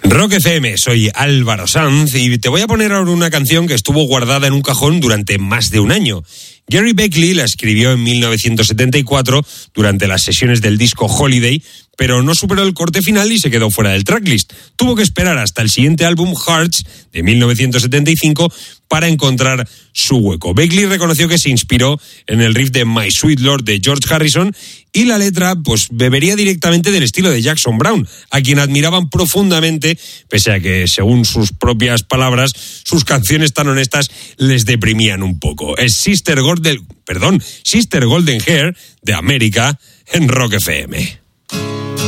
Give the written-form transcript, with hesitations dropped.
Rock FM, soy Álvaro Sanz y te voy a poner ahora una canción que estuvo guardada en un cajón durante más de un año. Gary Beckley la escribió en 1974 durante las sesiones del disco Holiday, pero no superó el corte final y se quedó fuera del tracklist. Tuvo que esperar hasta el siguiente álbum, Hearts, de 1975, para encontrar su hueco. Beckley reconoció que se inspiró en el riff de My Sweet Lord de George Harrison y la letra pues bebería directamente del estilo de Jackson Browne, a quien admiraban profundamente, pese a que, según sus propias palabras, sus canciones tan honestas les deprimían un poco. Es Sister Golden Hair de América en Rock FM.